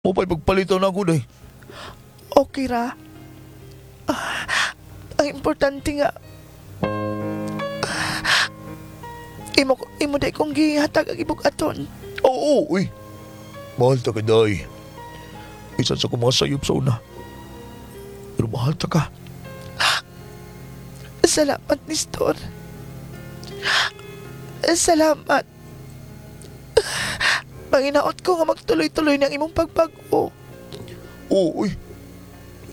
Mo pa'y pagpalitan ako day. Okay ra. Ang importante nga, imo day kong gihatag ang ibugaton. Oo, uy. Mahal ta ka day. Isa sa kumasayop sa una. Pero mahal ta ka. Salamat, Nestor. Salamat. Manginaot ko nga magtuloy-tuloy ng imong pagbago. Oo, uy.